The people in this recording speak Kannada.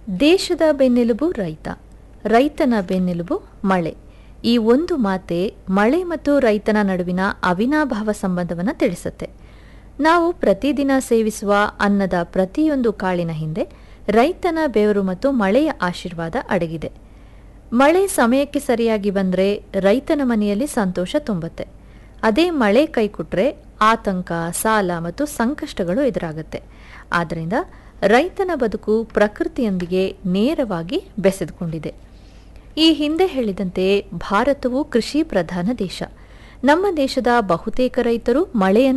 ದೇಶದ ಬೆನ್ನೆಲುಬು ರೈತ, ರೈತನ ಬೆನ್ನೆಲುಬು ಮಳೆ. ಈ ಒಂದು ಮಾತೆ ಮಳೆ ಮತ್ತು ರೈತನ ನಡುವಿನ ಅವಿನಾಭಾವ ಸಂಬಂಧವನ್ನು ತಿಳಿಸುತ್ತೆ. ನಾವು ಪ್ರತಿದಿನ ಸೇವಿಸುವ ಅನ್ನದ ಪ್ರತಿಯೊಂದು ಕಾಳಿನ ಹಿಂದೆ ರೈತನ ಬೆವರು ಮತ್ತು ಮಳೆಯ ಆಶೀರ್ವಾದ ಅಡಗಿದೆ. ಮಳೆ ಸಮಯಕ್ಕೆ ಸರಿಯಾಗಿ ಬಂದರೆ ರೈತನ ಮನೆಯಲ್ಲಿ ಸಂತೋಷ ತುಂಬುತ್ತೆ. ಅದೇ ಮಳೆ ಕೈಕೊಟ್ರೆ ಆತಂಕ, ಸಾಲ ಮತ್ತು ಸಂಕಷ್ಟಗಳು ಎದುರಾಗುತ್ತೆ. ಆದ್ದರಿಂದ ರೈತನ ಬದುಕು ಪ್ರಕೃತಿಯೊಂದಿಗೆ ನೇರವಾಗಿ ಬೆಸೆದುಕೊಂಡಿದೆ. ಈ ಹಿಂದೆ ಹೇಳಿದಂತೆ ಭಾರತವು ಕೃಷಿ ಪ್ರಧಾನ ದೇಶ. ನಮ್ಮ ದೇಶದ ಬಹುತೇಕ ರೈತರು ಮಳೆಯನ್ನು